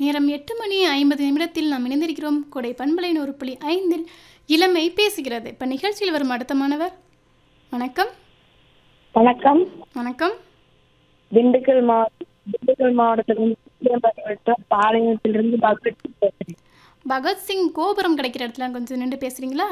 நேரம் 8:50 நாம் இணைந்திருக்கிறோம். கொடை பண்பலை 100.5 இளமை பேசுகிறது. இப்போ நிகழ்ச்சியில் வரும் அடுத்த மாணவர். வணக்கம். வணக்கம். வணக்கம். திண்டுக்கல் மாவட்டத்திலிருந்து பாளையத்திலிருந்து பகத் பேசுறேன். பகத்சிங் கோபுரம் கிடைக்கிற இடத்துல கொஞ்சம் நின்று பேசுறீங்களா?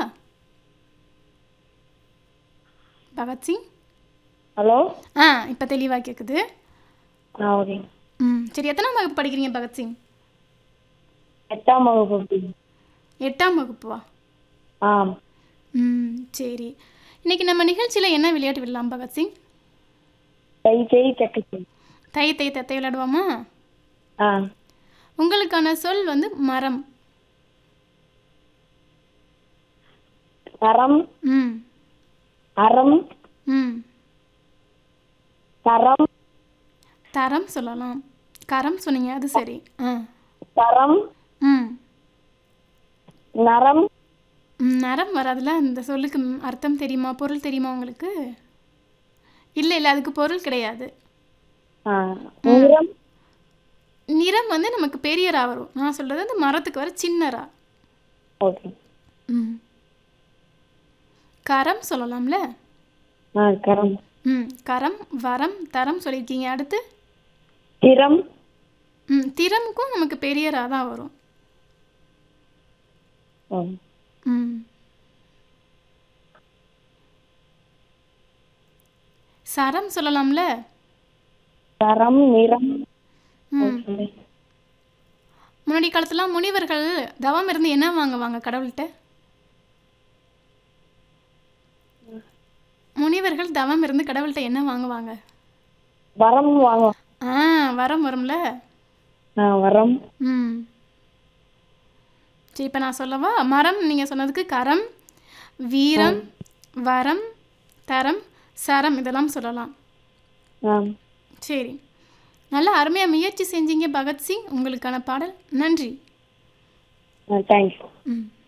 பகத்சிங். ஹலோ. இப்போ தெளிவாக கேட்குது. ஓகே. சரி, எத்தனாம் வகுப்பு படிக்கிறீங்க பகத்சிங்? 8ஆம் வகுப்பு. 8ஆம் வகுப்புவா? ஆம். சரி, இன்னைக்கு நம்ம நிகழ்ச்சியில் என்ன விளையாட்டு விடலாம் பகத்சிங்? தை தக்கை. தை தை தத்தை விளையாடுவோமா? உங்களுக்கான சொல் வந்து மரம். மரம். அறம். தரம். தரம் சொல்லலாம். கரம் சொன்னீங்க, அது சரி. தரம். நரம். நரம் வராதுல. இந்த சொல்லுக்கு அர்த்தம் தெரியுமா, பொருள் தெரியுமா உங்களுக்கு? இல்லை, அதுக்கு பொருள் கிடையாது. நிறம். நிறம் வந்து நமக்கு பெரிய ரா வரும். நான் சொல்றது அந்த மரத்துக்கு வர சின்ன ரா. ஓகே. கரம் சொல்லலாம்ல. கரம். கரம், வரம், தரம் சொல்லியிருக்கீங்க. அடுத்து திறம். திறமுக்கும் நமக்கு பெரிய ரா தான் வரும். சரம் சொல்லலாம்ல. சரம். நிறம். முன்னாடி காலத்துல முனிவர்கள் தவம் இருந்து என்ன வாங்குவாங்க கடவுள்கிட்ட? முனிவர்கள் தவம் இருந்து கடவுள்கிட்ட என்ன வாங்குவாங்க? வரம் வாங்க. வரம் வரும்ல. வரம். சரி, இப்போ நான் சொல்லவா? மரம் நீங்கள் சொன்னதுக்கு கரம், வீரம், வரம், தரம், சரம் இதெல்லாம் சொல்லலாம். சரி, நல்லா அருமையாக முயற்சி செஞ்சீங்க பகத்சிங். உங்களுக்கான பாடல். நன்றி. தேங்க்யூ.